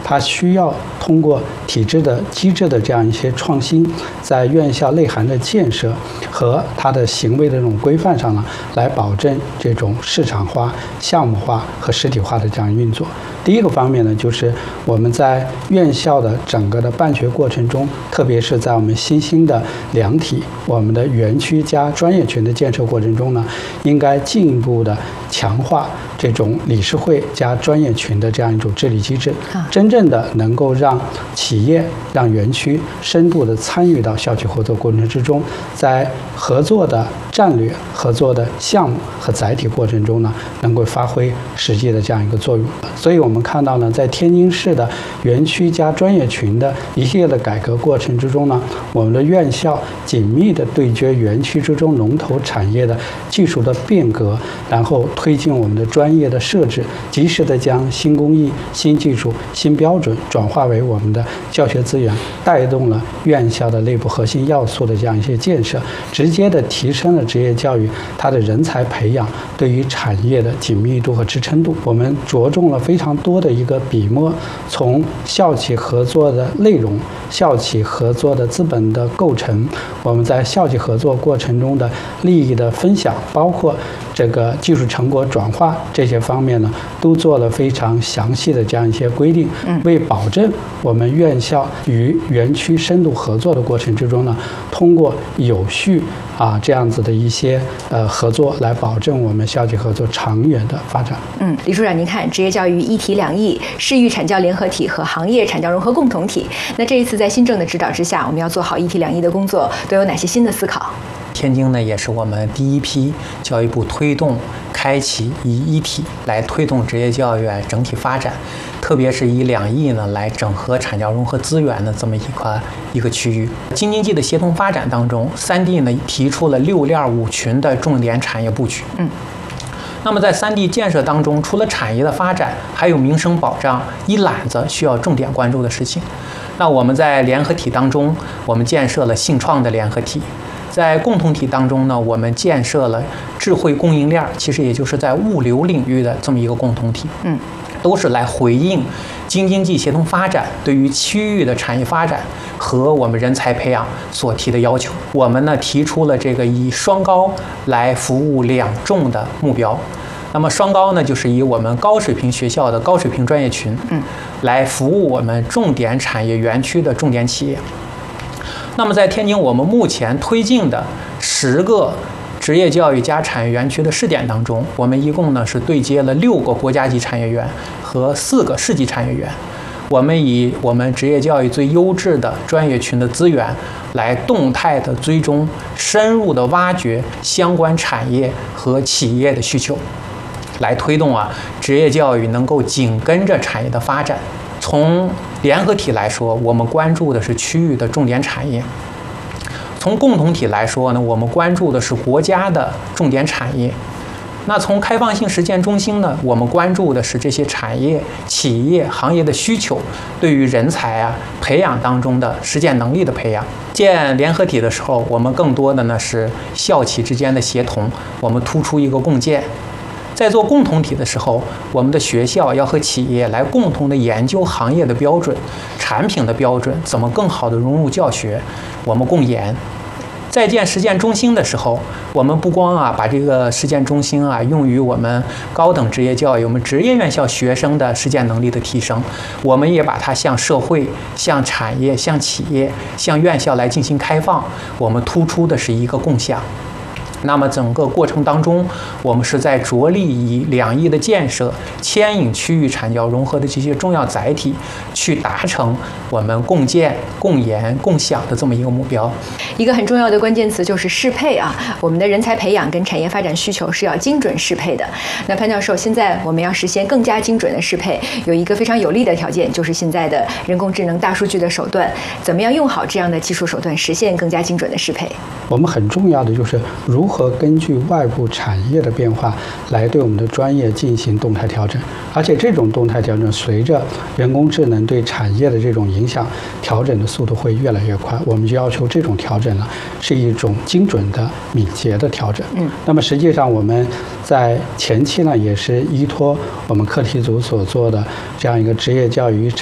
它需要通过体制的机制的这样一些创新，在院校内涵的建设和它的行为的这种规范上呢，来保证这种市场化、项目化和实体化的这样运作。第一个方面呢，就是我们在院校的整个的办学过程中，特别是在我们新兴的两体、我们的园区加专业群的建设过程中呢，应该进一步的强化这种理事会加专业群的这样一种治理机制，真正的能够让企业、让园区深度的参与到校企合作过程之中，在合作的战略、合作的项目和载体过程中呢，能够发挥实际的这样一个作用。所以我们看到呢，在天津市的园区加专业群的一系列的改革过程之中呢，我们的院校紧密的对接园区之中龙头产业的技术的变革，然后推进我们的专业的设置，及时的将新工艺、新技术、新标准转化为我们的教学资源，带动了院校的内部核心要素的这样一些建设，直接的提升了职业教育它的人才培养对于产业的紧密度和支撑度。我们着重了非常多的一个笔墨，从校企合作的内容、校企合作的资本的构成，我们在校企合作过程中的利益的分享，包括这个技术成果转化这些方面呢，都做了非常详细的这样一些规定，为保证我们院校与园区深度合作的过程之中呢，通过有序这样子的一些合作，来保证我们校企合作长远的发展。 李处长，您看职业教育一体两翼、市域产教联合体和行业产教融合共同体，那这一次在新政的指导之下，我们要做好一体两翼的工作，都有哪些新的思考？ 天津呢，也是我们第一批教育部推动开启以一体来推动职业教育整体发展，特别是以两翼呢来整合产教融合资源的这么一个区域。京津冀的协同发展当中，3D 呢提出了6链5群的重点产业布局。那么在3D 建设当中，除了产业的发展，还有民生保障一揽子需要重点关注的事情。那我们在联合体当中，我们建设了信创的联合体。在共同体当中呢，我们建设了智慧供应链，其实也就是在物流领域的这么一个共同体，都是来回应京津冀协同发展对于区域的产业发展和我们人才培养所提的要求。我们呢提出了这个以双高来服务2重的目标。那么双高呢，就是以我们高水平学校的高水平专业群，来服务我们重点产业园区的重点企业。那么在天津，我们目前推进的10个职业教育加产业园区的试点当中，我们一共呢是对接了6个国家级产业园和4个市级产业园。我们以我们职业教育最优质的专业群的资源，来动态的追踪、深入的挖掘相关产业和企业的需求，来推动职业教育能够紧跟着产业的发展。从联合体来说，我们关注的是区域的重点产业；从共同体来说呢，我们关注的是国家的重点产业。那从开放性实践中心呢，我们关注的是这些产业、企业、行业的需求对于人才培养当中的实践能力的培养。建联合体的时候，我们更多的呢是校企之间的协同，我们突出一个共建。在做共同体的时候，我们的学校要和企业来共同的研究行业的标准、产品的标准，怎么更好的融入教学，我们共研。在建实践中心的时候，我们不光把这个实践中心用于我们高等职业教育、我们职业院校学生的实践能力的提升，我们也把它向社会、向产业、向企业、向院校来进行开放。我们突出的是一个共享。那么整个过程当中，我们是在着力以2翼的建设牵引区域产教融合的这些重要载体，去达成我们共建、共研、共享的这么一个目标。 一个很重要的关键词就是适配我们的人才培养跟产业发展需求是要精准适配的。那潘教授，现在我们要实现更加精准的适配，有一个非常有利的条件，就是现在的人工智能、大数据的手段，怎么样用好这样的技术手段，实现更加精准的适配？ 我们很重要的就是如何根据外部产业的变化来对我们的专业进行动态调整，而且这种动态调整随着人工智能对产业的这种影响，调整的速度会越来越快。我们就要求这种调整呢是一种精准的、敏捷的调整。那么实际上我们在前期呢也是依托我们课题组所做的这样一个职业教育